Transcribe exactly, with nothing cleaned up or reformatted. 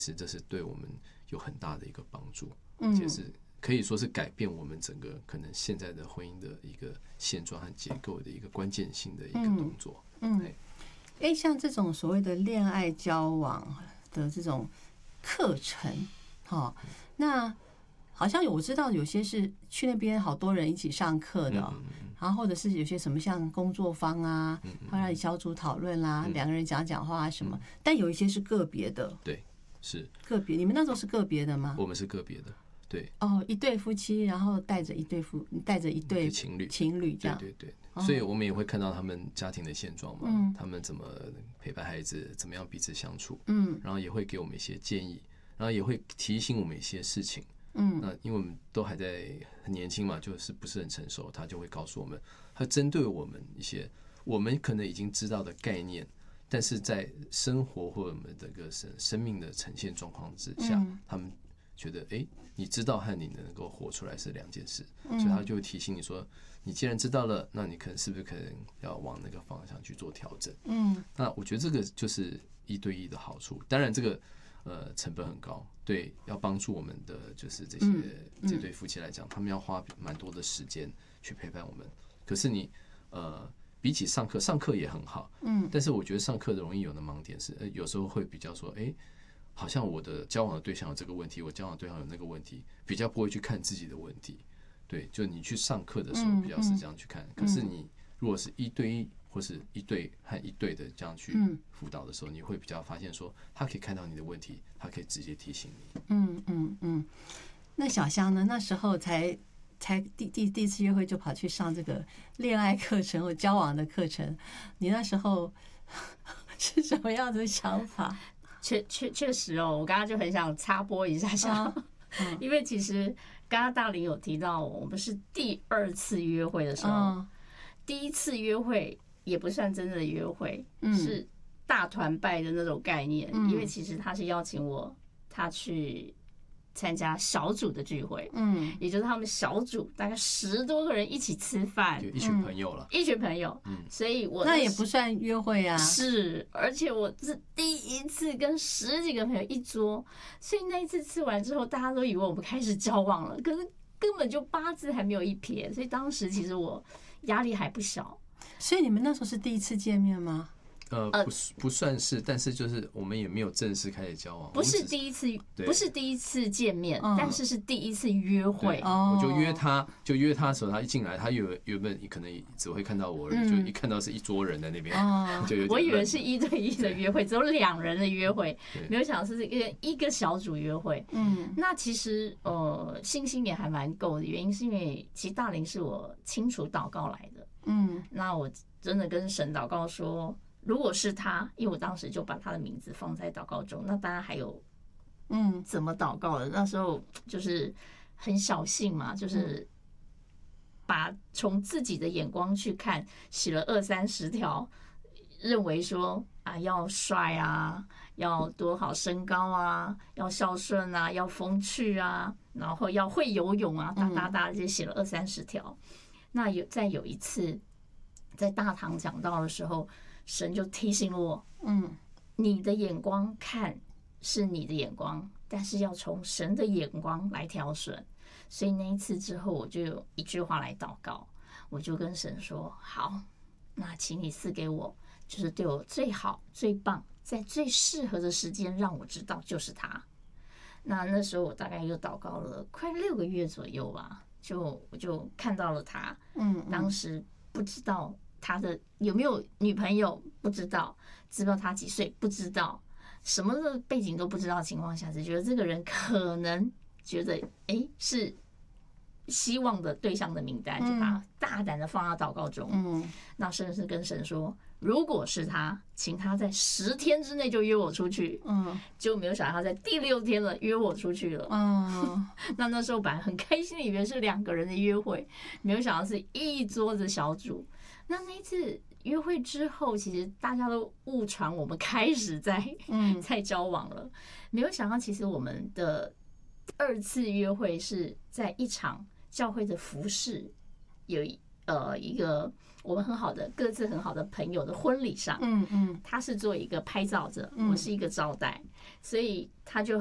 实这是对我们有很大的一个帮助，而且是可以说是改变我们整个可能现在的婚姻的一个现状和结构的一个关键性的一个动作。嗯， 哎、欸，像这种所谓的恋爱交往的这种课程，哈，那好像我知道有些是去那边好多人一起上课的、喔，然后或者是有些什么像工作坊啊，会让你小组讨论啦，两个人讲讲话啊什么，但有一些是个别的， 对，是个别。你们那时候是个别的吗？ 我们是个别的。对哦，一对夫妻，然后带着一对夫，带着一对情侣， 情侣这样， 对对对，所以我们也会看到他们家庭的现状嘛，嗯，他们怎么陪伴孩子，怎么样彼此相处，嗯，然后也会给我们一些建议，然后也会提醒我们一些事情，嗯，那因为我们都还在很年轻嘛，就是不是很成熟，他就会告诉我们，他针对我们一些我们可能已经知道的概念，但是在生活或者我们这个生命的呈现状况之下，嗯，他们觉得哎，你知道和你能够活出来是两件事，所以他就会提醒你说，你既然知道了，那你可能是不是可能要往那个方向去做调整？嗯，那我觉得这个就是一对一的好处。当然，这个呃成本很高，对，要帮助我们的就是这些这对夫妻来讲，他们要花蛮多的时间去陪伴我们。可是你呃，比起上课，上课也很好，嗯，但是我觉得上课的容易有的盲点是，呃，有时候会比较说，哎、欸。好像我的交往的对象有这个问题，我交往的对象有那个问题，比较不会去看自己的问题。对，就你去上课的时候比较是这样去看，可是你如果是一对一或是一对和一对的这样去辅导的时候，你会比较发现说，他可以看到你的问题，他可以直接提醒你。 嗯嗯嗯。那小香呢？那时候才才第第第一次约会就跑去上这个恋爱课程或交往的课程，你那时候是什么样的想法？ 确确确实哦，我刚刚就很想插播一下下，因为其实刚刚大林有提到，我们是第二次约会的时候，第一次约会也不算真正的约会，是大团拜的那种概念，因为其实他是邀请我，他去参加小组的聚会，嗯，也就是他们小组大概十多个人一起吃饭， 一群朋友了， 一群朋友，嗯，所以我那也不算约会啊， 是，而且我是第一次跟十几个朋友一桌，所以那一次吃完之后，大家都以为我们开始交往了，可是根本就八字还没有一撇，所以当时其实我压力还不小。 所以你们那时候是第一次见面吗？ 呃，不不算是，但是就是我们也没有正式开始交往， 不是第一次，不是第一次见面，但是是第一次约会。 我就约他，就约他的时候，他一进来，他原原本可能只会看到我而已，就一看到是一桌人在那边，就有点。 我以为是一对一的约会，只有两人的约会，没有想到是一个一个小组约会。嗯，那其实呃信心也还蛮够的，原因是因为其实大林是我清楚祷告来的。嗯，那我真的跟神祷告说。如果是他，因为我当时就把他的名字放在祷告中，那当然还有，嗯，怎么祷告的？那时候就是很小性嘛，就是把从自己的眼光去看，写了二三十条，认为说啊要帅啊，要多好身高啊，要孝顺啊，要风趣啊，然后要会游泳啊，哒哒哒，就写了二三十条。那有再有一次在大堂讲道的时候。神就提醒了我，嗯，你的眼光看是你的眼光，但是要从神的眼光来挑选。所以那一次之后，我就有一句话来祷告，我就跟神说：好，那请你赐给我，就是对我最好、最棒，在最适合的时间让我知道就是他。那那时候我大概又祷告了快六个月左右吧，就我就看到了他，嗯，当时不知道。他的有没有女朋友不知道，知道他几岁不知道，什么的背景都不知道的情况下，只觉得这个人可能觉得哎、欸、是希望的对象的名单，就把他大胆的放到祷告中。嗯，那甚至跟神说，如果是他，请他在十天之内就约我出去。嗯，就没有想到他在第六天了约我出去了。嗯，那那时候本来很开心，以为是两个人的约会，没有想到是一桌子小组。那那一次约会之后，其实大家都误传我们开始在嗯在交往了，没有想到其实我们的二次约会是在一场教会的服事，有呃一个我们很好的各自很好的朋友的婚礼上， 嗯嗯， 他是做一个拍照者，我是一个招待，所以他就